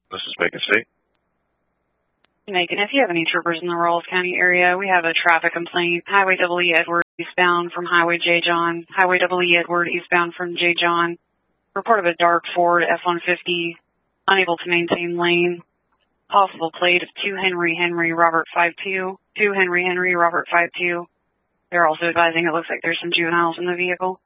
This is Macon State. Macon, if you have any troopers in the Rawls County area, we have a traffic complaint. Highway E. Edward eastbound from Highway J. John. Highway E. Edward eastbound from J. John. Report of a dark Ford F-150 unable to maintain lane. Possible plate of 2 Henry Robert 52. 2 Henry Robert 52. They're also advising it looks like there's some juveniles in the vehicle.